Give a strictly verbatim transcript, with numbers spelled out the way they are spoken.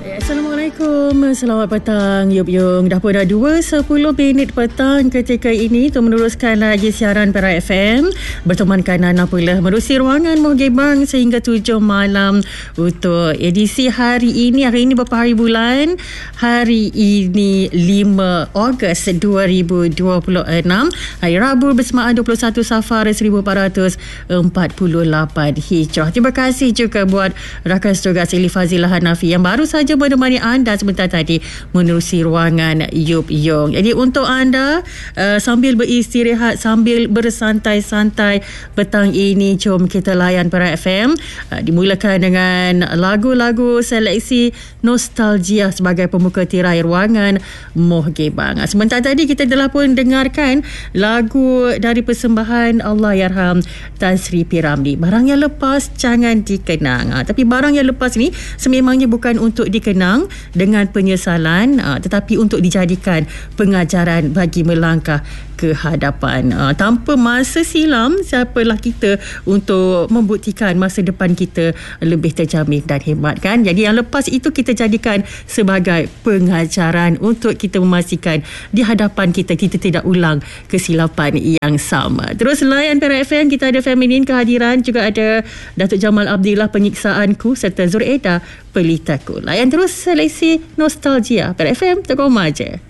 Assalamualaikum, selamat petang Yup Yung. Dah pun dah dua sepuluh minit petang ketika ini untuk meneruskan lagi siaran Perak F M. Bertemankan Nana pula menerusi ruangan Mohgebang sehingga tujuh malam untuk edisi hari ini. Hari ini berapa hari bulan? Hari ini lima Ogos dua ribu dua puluh enam, hari Rabu bersamaan dua puluh satu Safar seribu empat ratus empat puluh lapan Hijrah. Terima kasih juga buat rakan tugas Eli Fazilah Hanafi yang baru saja menemani anda sebentar tadi menerusi ruangan Yup Yung. Jadi untuk anda uh, sambil beristirahat, sambil bersantai-santai petang ini, jom kita layan Perak F M. Uh, dimulakan dengan lagu-lagu seleksi nostalgia sebagai pembuka tirai ruangan Mohgebang. Uh, sebentar tadi kita telah pun dengarkan lagu dari persembahan Allahyarham Tan Sri P. Ramlee. Barang yang lepas jangan dikenang. Uh, tapi barang yang lepas ni sememangnya bukan untuk dikenang dengan penyesalan, uh, tetapi untuk dijadikan pengajaran bagi melangkah ke hadapan. Uh, tanpa masa silam, siapalah kita untuk membuktikan masa depan kita lebih terjamin dan hebat, kan? Jadi yang lepas itu kita jadikan sebagai pengajaran untuk kita memastikan di hadapan kita, kita tidak ulang kesilapan yang sama. Terus layan Perak F M, kita ada Feminin kehadiran, juga ada Datuk Jamal Abdillah Penyiksaanku serta Zuraida Pelitaku. Layan terus seleksi nostalgia Perak F M, terkoma je.